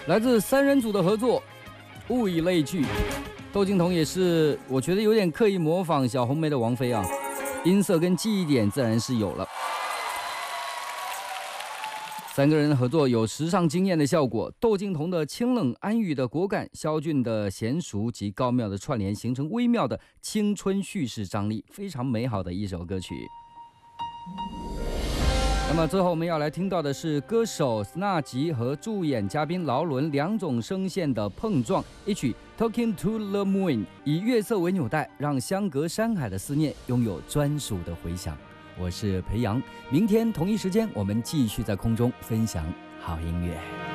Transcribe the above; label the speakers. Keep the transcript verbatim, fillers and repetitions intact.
Speaker 1: 来自三人组的合作，物以类聚。窦靖童也是，我觉得有点刻意模仿小红梅的王菲啊，音色跟记忆点自然是有了。三个人合作有时尚惊艳的效果，窦靖童的清冷安语的果敢，萧俊的娴熟及高妙的串联，形成微妙的青春叙事张力，非常美好的一首歌曲。那么最后我们要来听到的是歌手斯纳吉和助演嘉宾劳伦两种声线的碰撞，一曲 Talking to the Moon 以月色为纽带，让相隔山海的思念拥有专属的回响。我是裴阳，明天同一时间我们继续在空中分享好音乐。